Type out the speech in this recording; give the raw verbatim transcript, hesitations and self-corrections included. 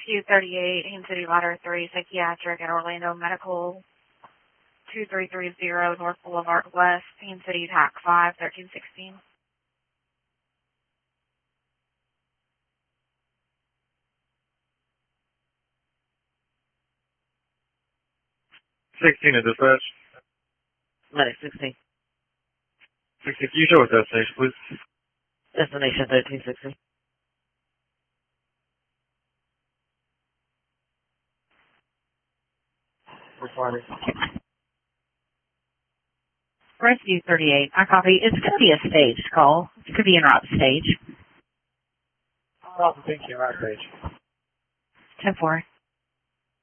Rescue thirty-eight, Haines City Ladder three, Psychiatric at Orlando Medical, two three three zero North Boulevard West, Haines City T A C five, thirteen sixteen. sixteen to dispatch. Medic sixteen. sixteen, can you show us destination, please? Destination thirteen sixty. Responding. Rescue thirty-eight, I copy. It's going to be a staged call. It could be an route stage. Oh, thank you, right page. ten four.